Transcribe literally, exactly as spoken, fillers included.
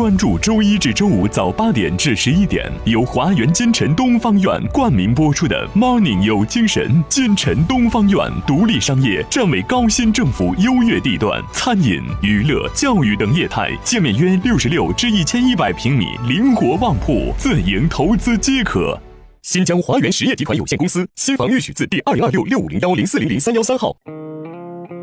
关注周一至周五早八点至十一点，由华园金城东方院冠名播出的 Morning 有精神。金城东方院独立商业，站位高新政府优越地段，餐饮、娱乐、教育等业态，建面约六十六至一千一百平米，灵活旺铺，自营投资皆可。新疆华源实业集团有限公司新房预许字第二零二六六五零幺零四零零三幺三号。